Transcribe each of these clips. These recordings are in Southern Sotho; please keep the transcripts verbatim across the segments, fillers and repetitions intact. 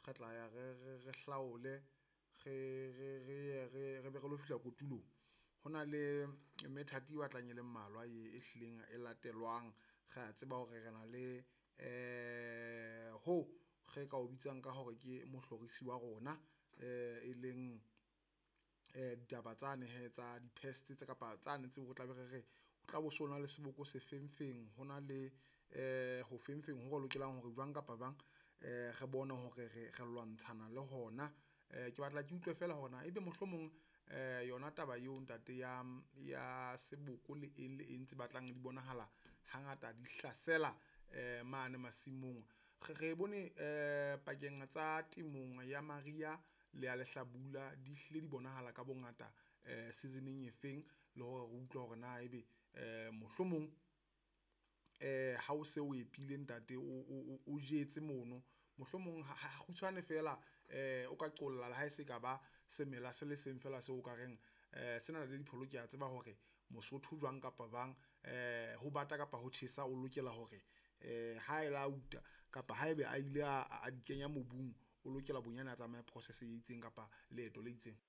ge tla ya re re re hlaole ge re re re re be re lo fihla kotulong hona le methati wa tlanye le mmalwa e hlileng e latelwang ga tseba hore re na le eh ho ge ka o bitsang ka hore ke mohlorisi wa rona eh e leng eh ditaba tsane he tsa di-pests tse kapa tsane tse go tla be re re o tla bo sona le seboko se fengfeng hona le eh ho fengfeng ho lokelang hore jwang kapa bang eh re bone hore re re lwantshana le hona eh ke batla ke utlwe fela hona ebe mohlomong eh yona taba eo ntate ya ya seboko le eng le eng tse batlang di bonahala hangata di hlasela eh mane masimong re bone eh pakeng tsa timong ya Maria le ya lehlabula di hlile di bonahala ka bongata eh seasoneng e feng le hore re utlwa hore na ebe eh mohlomong eh ha o se o epile ntate o o o jetse mono mohlomong ha kgutshwane fela eh o ka qolla la ha se ka ba semela se le seng fela se o ka reng eh sena le dipholo ke a tseba hore Mosotho jwang kapa bang eh ho bata kapa ho tjhesa o lokela hore eh ha ela uta kapa ha ebe a ile a di kenya mobung o lokela bonyana tsamaya process e itseng kapa leeto le itseng.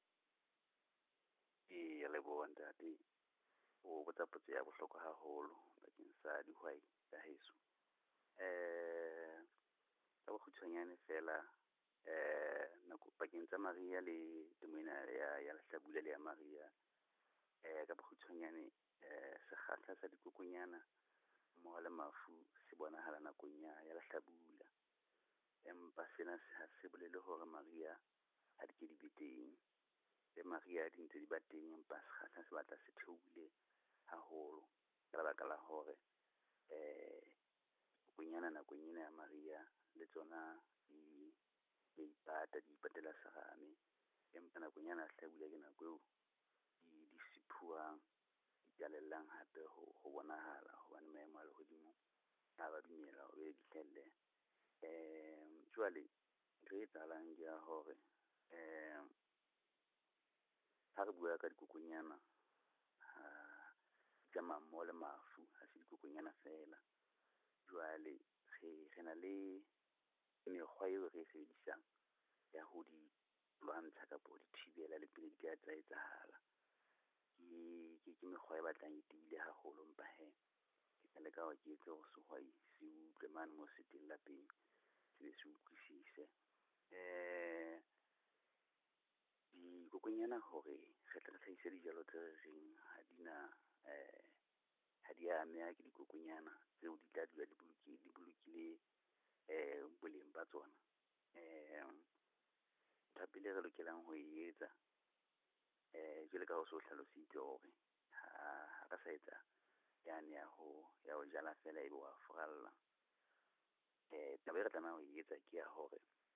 e ya le bontate o botsa potso ya bohlokwa haholo bakeng sa dihwai tsa heso eh ka bokgutshwanyane fela eh nako pakeng tsa Maria le temena ya ya lehlabula le ya Maria eh ka bokgutshwanyane eh sekgahla sa dikokonyana mo le mafu se bonahala nakong ya ya lehlabula empa sena se ha se bolele hore Maria ha di ke di beteng le Maria di ntse di bateng empa sekgahla se batla se theohile haholo ka baka la hore eh kunyana nakong ena ya Maria le tsona di di ipata di ipatela serame empa nakong ena hlabula ke nako eo di di siphuang di jalellang hape ho ho bonahala hobane maemo a lehodimo a ba dumela ho be di hlelle eh jwale re etsahalang ke ya hore eh ha re bua ka dikokonyana ha tsamaya mo le mafu ha se dikokonyana fela jwale re re na le mekgwa eo re e sebedisang ya ho di lwantsha kapa di thibela le pele di ka tsa etsahala ke ke mekgwa e batlang e tibile haholo empa he ke tla leka ho ke etse ho sehwai se utlwe mane mo se teng lapeng se be se utlwisise eh dikokonyana hore re tla hlahisa dijalo tse reng ha di na eh ha di ameha ke dikokonyana tseo di tla dula di bolokile di bolokile eh boleng ba tsona eh tapile re lokelang ho etsa eh jwale ka ho so hlalositse hore ha ka sa etsa yani ya ho ya ho jala fela ebe wa foralla eh tabe re tsamaya ho etsa ke ya hore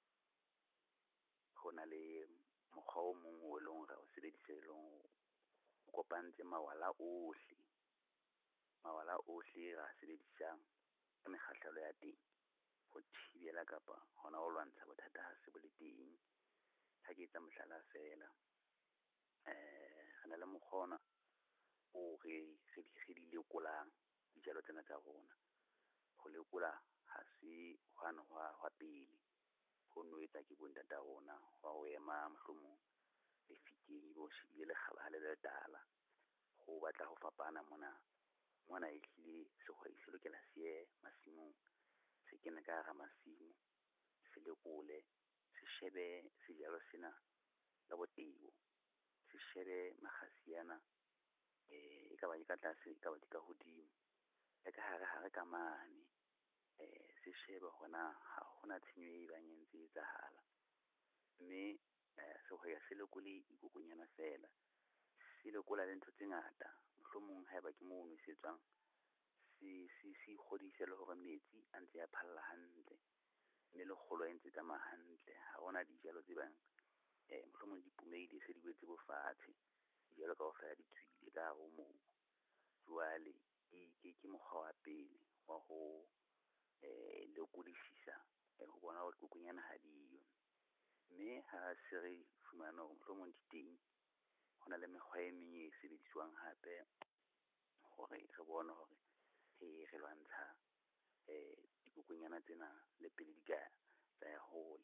hona le mokgwa o mong o leng ra o sebedisa e leng o kopantse mawala ohle mawala ohle ra sebedisang ka mekgahlelo ya teng ho thibela kapa hona ho lwantsha bothata ha se bo le teng ha ke etsa mohlala fela eh re na le mokgona o re re di di lekolang dijalo tsena tsa rona ho lekola ha se hwana hwa pele ho no etsa ke bontata rona wa ho ema mohlomong e fiting bo shebile le kgabale le tala ho batla ho fapana mona mona e hlile sehwai se lokela se masimong se kena ka hara masimo se lekole se shebe sejalo sena la botebo se shebe makgasiana eh e ka ba ka tlase e ka ba ka hodimo e ka hare hare ka mane eh se shebe hona ha hona tshenyo e bang entse etsahala mme eh so ho ya se lekole ikokonyana fela se lekola le ntho tse ngata mohlomong ha eba ke mo nwesetswang se se se kgodise le hore metsi a ntse a phalla hantle mme le kgolo e ntse tsamaya hantle ha hona dijalo tse bang eh mohlomong di pumeile se di wetse bofatshe dijalo ka ofela di tswile ka ho mobu jwale ke ke mokgwa wa pele wa ho eh lekodisisa ho bona hore kokonyana ha diyo mme ha se re fumana hore mohlomong di teng hona le mekgwa e meng e sebediswang hape hore re bone hore re re lwantsha eh dikokonyana tsena le pele di ka tsa ya hole